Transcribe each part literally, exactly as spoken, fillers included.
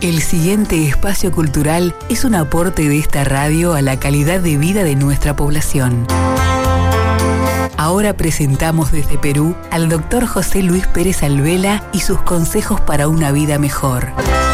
El siguiente espacio cultural es un aporte de esta radio a la calidad de vida de nuestra población. Ahora presentamos desde Perú al doctor José Luis Pérez Alvela y sus consejos para una vida mejor.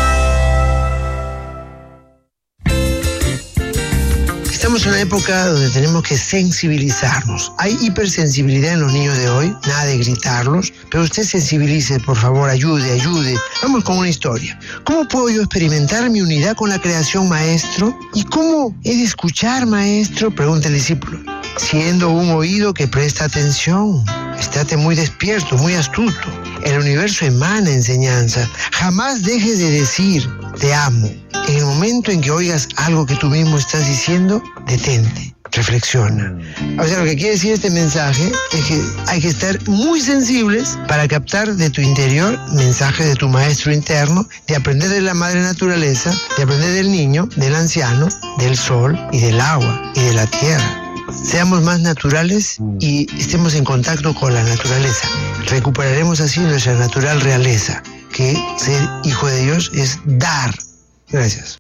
Estamos en una época donde tenemos que sensibilizarnos. Hay hipersensibilidad en los niños de hoy, nada de gritarlos, pero usted sensibilice, por favor, ayude, ayude. Vamos con una historia. ¿Cómo puedo yo experimentar mi unidad con la creación, maestro? ¿Y cómo he de escuchar, maestro? Pregunta el discípulo. Siendo un oído que presta atención. Estate muy despierto, muy astuto. El universo emana enseñanza. Jamás dejes de decir, te amo. En el momento en que oigas algo que tú mismo estás diciendo, detente, reflexiona. O sea, lo que quiere decir este mensaje es que hay que estar muy sensibles para captar de tu interior mensajes de tu maestro interno, de aprender de la madre naturaleza, de aprender del niño, del anciano, del sol y del agua y de la tierra. Seamos más naturales y estemos en contacto con la naturaleza. Recuperaremos así nuestra natural realeza, que ser hijo de Dios es dar. Gracias.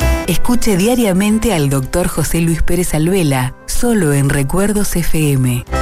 Escuche diariamente al doctor José Luis Pérez Alvela, solo en Recuerdos F M.